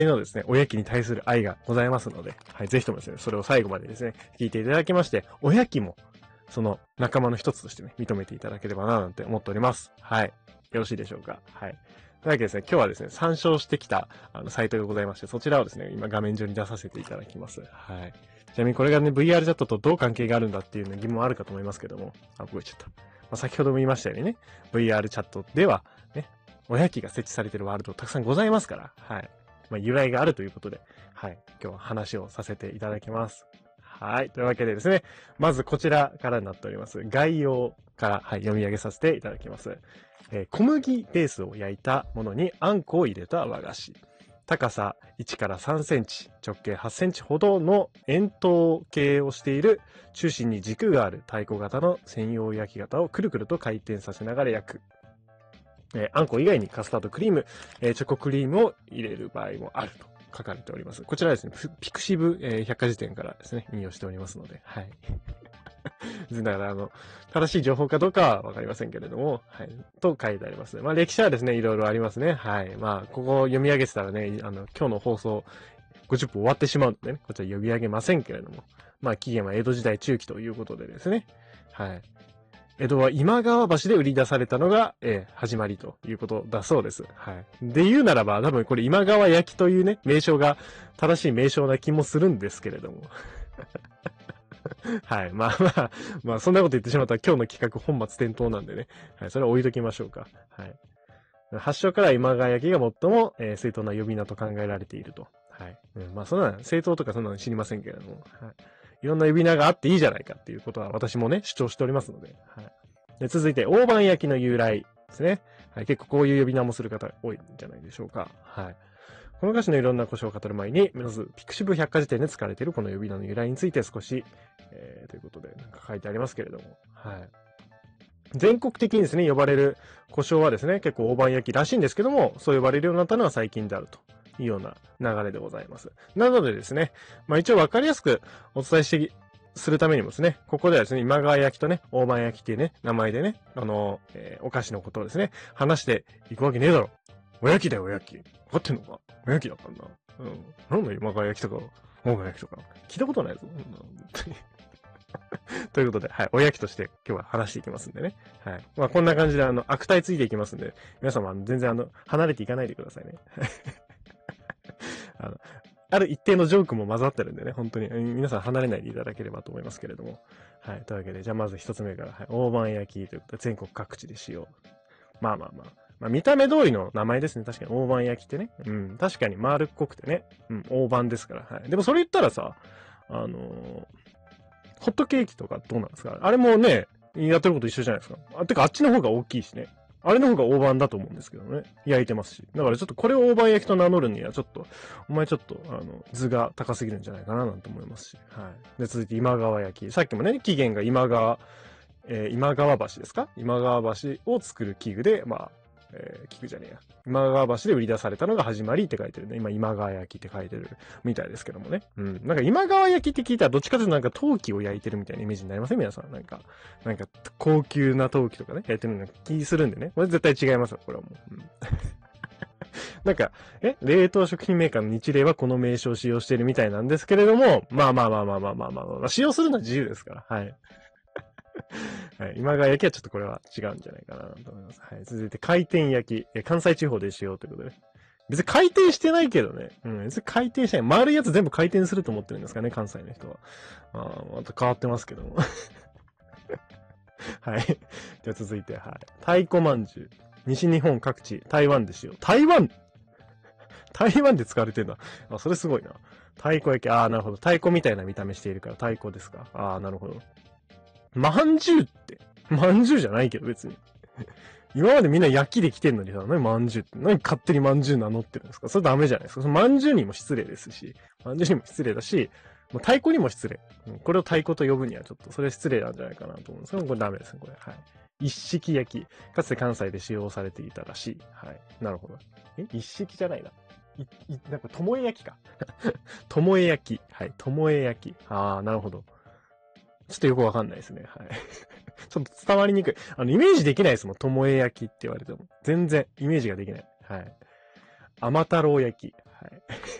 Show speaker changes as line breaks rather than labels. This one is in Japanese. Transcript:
のですね、おやきに対する愛がございますので、はい、ぜひともですね、それを最後までですね、聞いていただきまして、おやきも、その仲間の一つとしてね、認めていただければな、なんて思っております。はい。よろしいでしょうか。はい。というわけでですね、今日はですね、参照してきた、サイトがございまして、そちらをですね、今画面上に出させていただきます。はい。ちなみにこれがね、VR チャットとどう関係があるんだっていうね、疑問あるかと思いますけども、覚えちゃった。まあ、先ほども言いましたようにね、VR チャットでは、ね、おやきが設置されているワールドたくさんございますから、はい。まあ、由来があるということで、はい。今日は話をさせていただきます。はい。というわけでですね、まずこちらからになっております。概要から、はい、読み上げさせていただきます。小麦ベースを焼いたものにあんこを入れた和菓子。高さ1から3センチ、直径8センチほどの円筒形をしている中心に軸がある太鼓型の専用焼き型をくるくると回転させながら焼く。あんこ以外にカスタードクリーム、チョコクリームを入れる場合もあると書かれております。こちらですね、ピクシブ、百科事典からですね、引用しておりますので、はい。だから、正しい情報かどうかはわかりませんけれども、はい。と書いてあります。まあ、歴史はですね、いろいろありますね。はい。まあ、ここを読み上げてたらね、今日の放送、50分終わってしまうのでね、こちら読み上げませんけれども。まあ、起源は江戸時代中期ということでですね。はい。江戸は今川橋で売り出されたのが、始まりということだそうです。はい。で言うならば、多分これ今川焼きというね、名称が正しい名称な気もするんですけれども。はい。まあまあ、まあそんなこと言ってしまったら今日の企画本末転倒なんでね。はい。それは置いときましょうか。はい。発祥から今川焼きが最も、正当な呼び名と考えられていると。はい。まあそんな、正当とかそんなの知りませんけれども。はい。いろんな呼び名があっていいじゃないかっていうことは私もね、主張しておりますので。はい。で続いて、大判焼きの由来ですね。はい。結構こういう呼び名もする方多いんじゃないでしょうか。はい。この歌詞のいろんな故障を語る前に、まず、ピクシブ百科事典で使われているこの呼び名の由来について少し、ということで、なんか書いてありますけれども。はい。全国的にですね、呼ばれる故障はですね、結構大判焼きらしいんですけども、そう呼ばれるようになったのは最近であるというような流れでございます。なのでですね、まあ一応わかりやすくお伝えしてするためにもですね、ここではですね、今川焼きとね、大判焼きっていうね、名前でね、お菓子のことをですね、話していくわけねえだろ。おやきだよ、おやき。わかってんのかおやきだったんだ。うん。なんだ今川焼きとか、大判焼きとか。聞いたことないぞ。ということで、はい、おやきとして今日は話していきますんでね。はい。まあこんな感じで悪態ついていきますんで、皆様全然離れていかないでくださいね。ある一定のジョークも混ざってるんでね、本当に皆さん離れないでいただければと思いますけれども。はい。というわけで、じゃあまず一つ目から、はい、大判焼きということで全国各地で使用。まあまあまあ。まあ見た目通りの名前ですね。確かに大判焼きってね。うん。確かに丸っこくてね。うん。大判ですから。はい。でもそれ言ったらさ、ホットケーキとかどうなんですか？あれもね、やってること一緒じゃないですか。てかあっちの方が大きいしね。あれの方が大判だと思うんですけどね。焼いてますし。だからちょっとこれを大判焼きと名乗るにはちょっと、お前ちょっと、図が高すぎるんじゃないかななんて思いますし。はい。で、続いて今川焼き。さっきもね、起源が今川橋ですか？今川橋を作る器具で、まあ、器具じゃねえや。今川橋で売り出されたのが始まりって書いてるね。今、今川焼きって書いてるみたいですけどもね。うん。なんか今川焼きって聞いたらどっちかというとなんか陶器を焼いてるみたいなイメージになりません？皆さん。なんか高級な陶器とかね、焼いてるような気するんでね。これ絶対違いますよ、これはもう。うん、なんか、冷凍食品メーカーの日例はこの名称を使用しているみたいなんですけれども、まあまあまあまあまあまあまあまあ、使用するのは自由ですから。はい。はい。今川焼きはちょっとこれは違うんじゃないかなと思います。はい。続いて回転焼き。関西地方でしようということで。別に回転してないけどね。うん。別に回転してない。丸いやつ全部回転すると思ってるんですかね、関西の人は。また変わってますけども。はい。じゃあ続いて、はい。太鼓まんじゅう。西日本各地、台湾でしよう。台湾で使われてんだ。それすごいな。太鼓焼き。なるほど。太鼓みたいな見た目しているから太鼓ですか。なるほど。まんじゅうって、まんじゅうじゃないけど別に。今までみんな焼きで来てんのにさ、何まんじゅうって、何勝手にまんじゅう名乗ってるんですか？それダメじゃないですか。そのまんじゅうにも失礼ですし、まんじゅうにも失礼だし、もう太鼓にも失礼。これを太鼓と呼ぶにはちょっと、それ失礼なんじゃないかなと思うんですけど、これダメですね、これ。はい。一式焼き。かつて関西で使用されていたらしい。はい。なるほど。一式じゃないな。なんか、ともえ焼きか。ともえ焼き。はい。ともえ焼き。なるほど。ちょっとよくわかんないですね。はい。ちょっと伝わりにくい。イメージできないですもん。ともえ焼きって言われても。全然、イメージができない。はい。甘太郎焼き。 はい。